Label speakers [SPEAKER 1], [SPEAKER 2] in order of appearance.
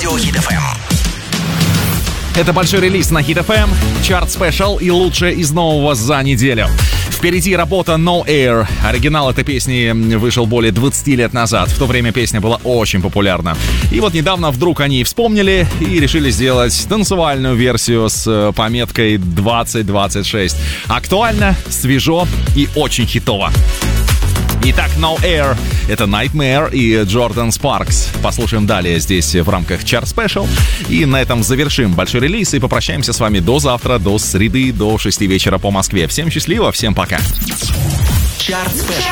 [SPEAKER 1] Радио Hit FM.
[SPEAKER 2] Это большой релиз на Hit FM, чарт спешл и лучшее из нового за неделю. Впереди работа No Air. Оригинал этой песни вышел более 20 лет назад. В то время песня была очень популярна. И вот недавно вдруг они вспомнили и решили сделать танцевальную версию с пометкой 2026. Актуально, свежо и очень хитово. Итак, No Air — это Nightmare и Джордан Спаркс. Послушаем далее здесь в рамках Chart Special. И на этом завершим большой релиз и попрощаемся с вами до завтра, до среды, до 6 вечера по Москве. Всем счастливо, всем пока.
[SPEAKER 1] Chart Special.